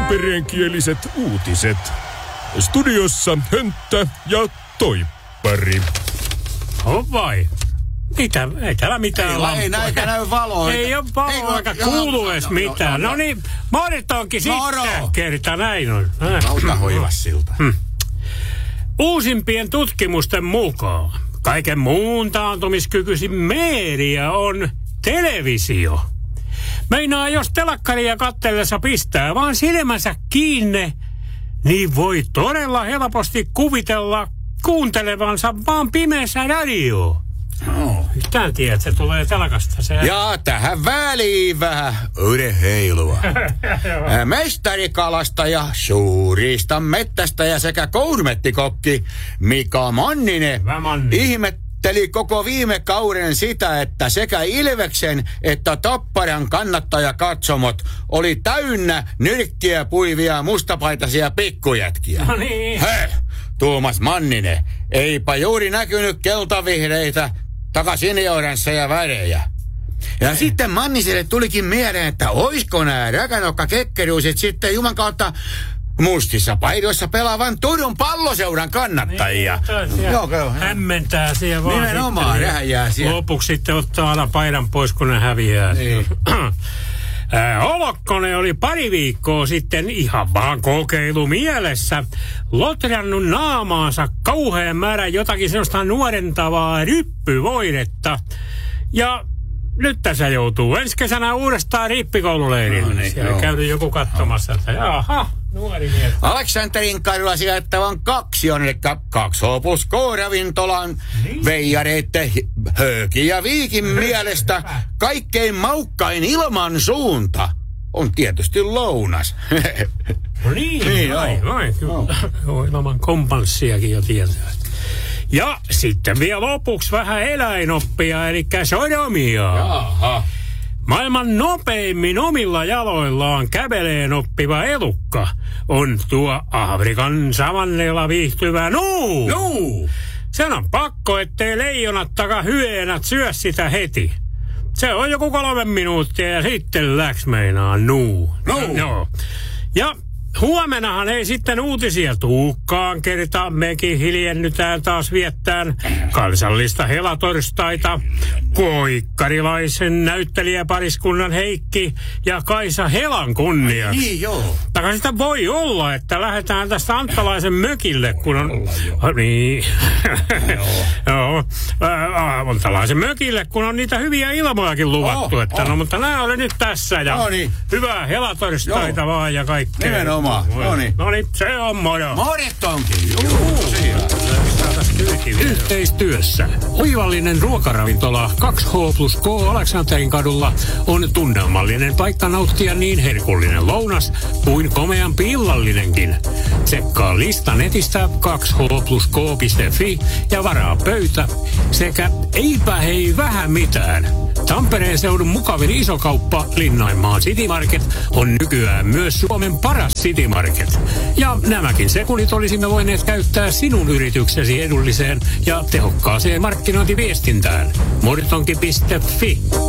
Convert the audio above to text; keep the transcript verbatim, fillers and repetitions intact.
tampereenkieliset uutiset. Studiossa Hönttä ja Toippari. On vai? Mitä? Ei täällä mitään ei, lampoja. Ei näitä näy valoa. Ei ole valoa eikä kuulu edes mitään. No niin, mortonkin sitten. Kerta näin on. Lauta hoivassilta. Hmm. Uusimpien tutkimusten mukaan kaiken muun taantumiskykyisin media on televisio. Meinaa, jos telakkaria katsellessa pistää vaan silmänsä kiinni, niin voi todella helposti kuvitella kuuntelevansa vaan pimeässä radioa. No. Yhtään tiedät, että se tulee telakasta. Se... Ja tähän väliin vähän urheilua. Mestarikalastaja, suurista mettästäjä sekä kourmettikokki Mika Manninen ihmetteli koko viime kauden sitä, että sekä Ilveksen että Tapparan kannattajakatsomot oli täynnä nyrkkiä puivia mustapaitaisia pikkujätkiä. No niin. Heh, Tuomas Manninen, eipä juuri näkynyt keltavihreitä takasinioransseja värejä. Ja sitten Manniselle tulikin mieleen, että oisko nää räkänokka kekkeruiset sitten juman kautta mustissa paidoissa pelaavan Turun Palloseuran kannattajia. Niin, joo, joo. Hämmentää siellä vaan. Nimenomaan, rähjää siellä. Lopuksi sitten ottaa aina paidan pois, kun ne häviää. Niin. Äh, Olokkonen oli pari viikkoa sitten ihan vaan kokeilu mielessä lotrannut naamaansa kauhean määrän jotakin sellaista nuorentavaa ryppyvoidetta. Ja nyt tässä joutuu ensi kesänä uudestaan rippikoululeirille. No niin, siellä käyty joku katsomassa, että jaha, nuori mies. Aleksanterin kadulla sijoittavan kaksion, eli kaksi H plus K-ravintolan niin. Veijareitten Höökin ja Viikin mielestä kaikkein maukkain ilman suunta on tietysti lounas. No niin, niin vai, vai, kyllä. Joo, ilman kompanssiakin jo tietää. Ja sitten vielä lopuksi vähän eläinoppia, eli sodomia. Jaha. Maailman nopeimmin omilla jaloillaan käveleen oppiva elukka on tuo Afrikan savannella viihtyvä nuu. Nuu! Sen on pakko, ettei leijonat taka hyeenät syö sitä heti. Se on joku kolme minuuttia ja sitten läks meinaa nuu. Nuu! Joo. Ja huomenahan ei sitten uutisia tuukkaan kertaa. Mekin hiljennytään taas viettään kansallista helatorstaita. Koikkarilaisen näyttelijäpariskunnan Heikki ja Kaisa Helan kunniaksi. Niin joo. Taka sitä voi olla, että lähdetään tästä Anttalaisen mökille, kun on... Oh, niin. Joo. Anttalaisen mökille, kun on niitä hyviä ilmojakin luvattu. Oh, että oh. No, mutta nämä oli nyt tässä ja no niin. Hyvää helatorstaita joo. Vaan ja kaikkea. Nimenomaan. No niin. No niin, se on moro. Morjettonkin. Juu. Yhteistyössä oivallinen ruokaravintola kaksi H plus K Aleksanterin kadulla on tunnelmallinen paikka nauttia niin herkullinen lounas kuin komeampi illallinenkin. Tsekkaa lista netistä kaksi H plus K piste fi ja varaa pöytä sekä eipä hei vähän mitään. Tampereen seudun mukavin isokauppa Linnainmaan City Market on nykyään myös Suomen paras City Market. Ja nämäkin sekunnit olisimme voineet käyttää sinun yrityksesi edulliseen ja tehokkaaseen markkinointiviestintään. mortonki piste fi